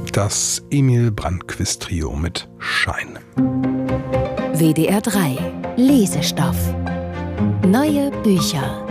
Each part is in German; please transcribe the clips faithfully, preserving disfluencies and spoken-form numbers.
Das Emil Brandquist-Trio mit Schein. W D R drei Lesestoff. Neue Bücher.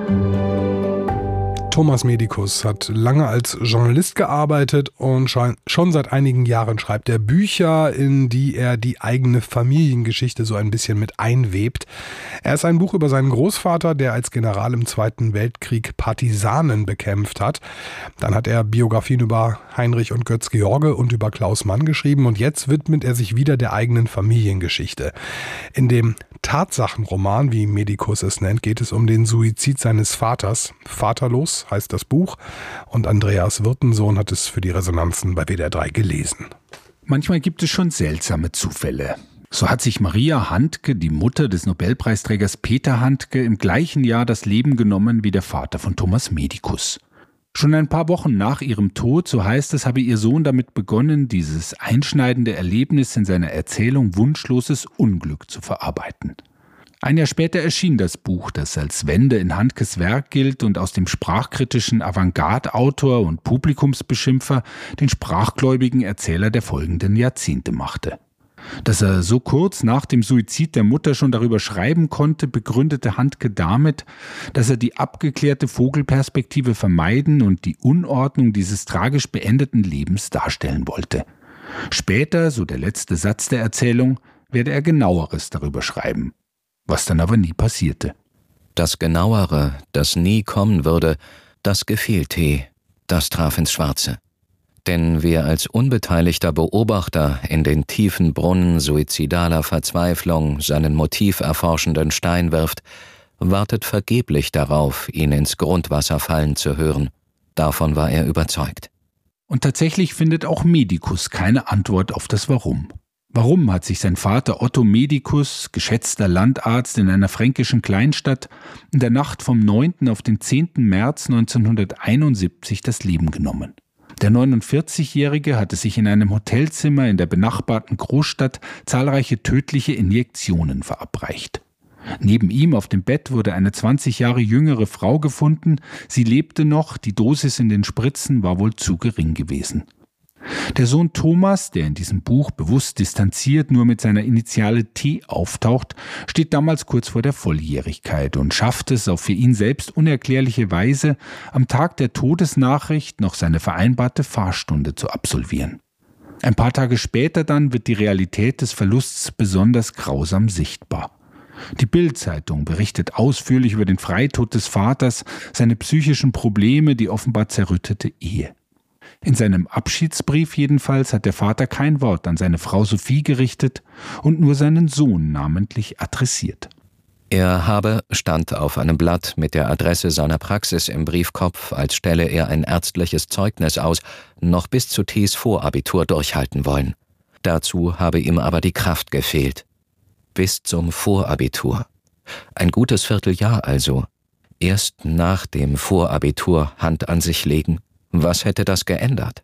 Thomas Medikus hat lange als Journalist gearbeitet und schon seit einigen Jahren schreibt er Bücher, in die er die eigene Familiengeschichte so ein bisschen mit einwebt. Er ist ein Buch über seinen Großvater, der als General im Zweiten Weltkrieg Partisanen bekämpft hat. Dann hat er Biografien über Heinrich und Götz George und über Klaus Mann geschrieben und jetzt widmet er sich wieder der eigenen Familiengeschichte. In dem Tatsachenroman, wie Medikus es nennt, geht es um den Suizid seines Vaters. Vaterlos heißt das Buch und Andreas Wirtensohn hat es für die Resonanzen bei W D R drei gelesen. Manchmal gibt es schon seltsame Zufälle. So hat sich Maria Handke, die Mutter des Nobelpreisträgers Peter Handke, im gleichen Jahr das Leben genommen wie der Vater von Thomas Medikus. Schon ein paar Wochen nach ihrem Tod, so heißt es, habe ihr Sohn damit begonnen, dieses einschneidende Erlebnis in seiner Erzählung Wunschloses Unglück zu verarbeiten. Ein Jahr später erschien das Buch, das als Wende in Handkes Werk gilt und aus dem sprachkritischen Avantgarde-Autor und Publikumsbeschimpfer den sprachgläubigen Erzähler der folgenden Jahrzehnte machte. Dass er so kurz nach dem Suizid der Mutter schon darüber schreiben konnte, begründete Handke damit, dass er die abgeklärte Vogelperspektive vermeiden und die Unordnung dieses tragisch beendeten Lebens darstellen wollte. Später, so der letzte Satz der Erzählung, werde er Genaueres darüber schreiben, was dann aber nie passierte. Das Genauere, das nie kommen würde, das gefiel T., das traf ins Schwarze. Denn wer als unbeteiligter Beobachter in den tiefen Brunnen suizidaler Verzweiflung seinen motiverforschenden Stein wirft, wartet vergeblich darauf, ihn ins Grundwasser fallen zu hören. Davon war er überzeugt. Und tatsächlich findet auch Medikus keine Antwort auf das Warum. Warum hat sich sein Vater Otto Medikus, geschätzter Landarzt in einer fränkischen Kleinstadt, in der Nacht vom neunten auf den zehnten März neunzehnhunderteinundsiebzig das Leben genommen? Der neunundvierzigjährige hatte sich in einem Hotelzimmer in der benachbarten Großstadt zahlreiche tödliche Injektionen verabreicht. Neben ihm auf dem Bett wurde eine zwanzig Jahre jüngere Frau gefunden. Sie lebte noch, die Dosis in den Spritzen war wohl zu gering gewesen. Der Sohn Thomas, der in diesem Buch bewusst distanziert nur mit seiner Initiale T auftaucht, steht damals kurz vor der Volljährigkeit und schafft es auf für ihn selbst unerklärliche Weise, am Tag der Todesnachricht noch seine vereinbarte Fahrstunde zu absolvieren. Ein paar Tage später dann wird die Realität des Verlusts besonders grausam sichtbar. Die Bild-Zeitung berichtet ausführlich über den Freitod des Vaters, seine psychischen Probleme, die offenbar zerrüttete Ehe. In seinem Abschiedsbrief jedenfalls hat der Vater kein Wort an seine Frau Sophie gerichtet und nur seinen Sohn namentlich adressiert. Er habe, stand auf einem Blatt mit der Adresse seiner Praxis im Briefkopf, als stelle er ein ärztliches Zeugnis aus, noch bis zu T.s Vorabitur durchhalten wollen. Dazu habe ihm aber die Kraft gefehlt. Bis zum Vorabitur. Ein gutes Vierteljahr also. Erst nach dem Vorabitur Hand an sich legen. Was hätte das geändert?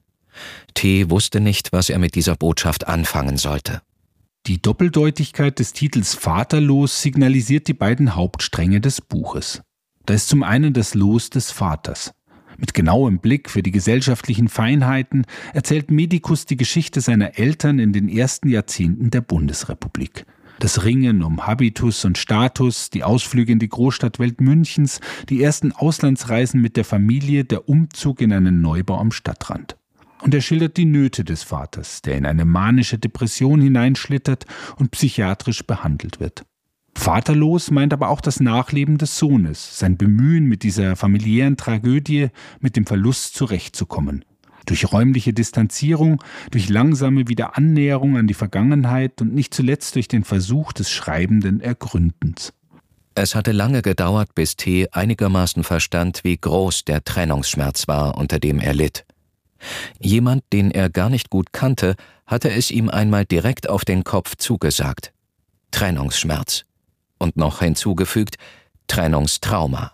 T. wusste nicht, was er mit dieser Botschaft anfangen sollte. Die Doppeldeutigkeit des Titels Vaterlos signalisiert die beiden Hauptstränge des Buches. Da ist zum einen das Los des Vaters. Mit genauem Blick für die gesellschaftlichen Feinheiten erzählt Medikus die Geschichte seiner Eltern in den ersten Jahrzehnten der Bundesrepublik. Das Ringen um Habitus und Status, die Ausflüge in die Großstadtwelt Münchens, die ersten Auslandsreisen mit der Familie, der Umzug in einen Neubau am Stadtrand. Und er schildert die Nöte des Vaters, der in eine manische Depression hineinschlittert und psychiatrisch behandelt wird. Vaterlos meint aber auch das Nachleben des Sohnes, sein Bemühen, mit dieser familiären Tragödie, mit dem Verlust zurechtzukommen. Durch räumliche Distanzierung, durch langsame Wiederannäherung an die Vergangenheit und nicht zuletzt durch den Versuch des schreibenden Ergründens. Es hatte lange gedauert, bis T. einigermaßen verstand, wie groß der Trennungsschmerz war, unter dem er litt. Jemand, den er gar nicht gut kannte, hatte es ihm einmal direkt auf den Kopf zugesagt. Trennungsschmerz. Und noch hinzugefügt, Trennungstrauma.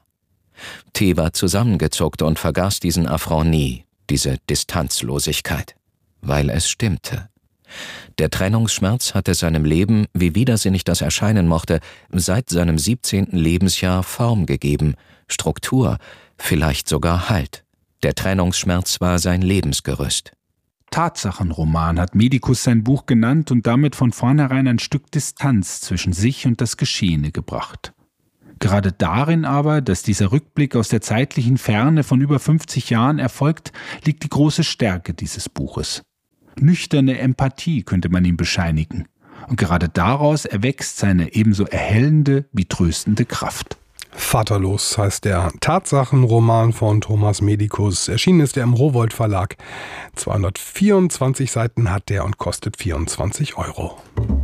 T. war zusammengezuckt und vergaß diesen Affront nie. Diese Distanzlosigkeit, weil es stimmte. Der Trennungsschmerz hatte seinem Leben, wie widersinnig das erscheinen mochte, seit seinem siebzehnten Lebensjahr Form gegeben, Struktur, vielleicht sogar Halt. Der Trennungsschmerz war sein Lebensgerüst. Tatsachenroman hat Medikus sein Buch genannt und damit von vornherein ein Stück Distanz zwischen sich und das Geschehene gebracht. Gerade darin aber, dass dieser Rückblick aus der zeitlichen Ferne von über fünfzig Jahren erfolgt, liegt die große Stärke dieses Buches. Nüchterne Empathie könnte man ihm bescheinigen. Und gerade daraus erwächst seine ebenso erhellende wie tröstende Kraft. Vaterlos heißt der Tatsachenroman von Thomas Medikus. Erschienen ist er im Rowohlt Verlag. zweihundertvierundzwanzig Seiten hat der und kostet vierundzwanzig Euro.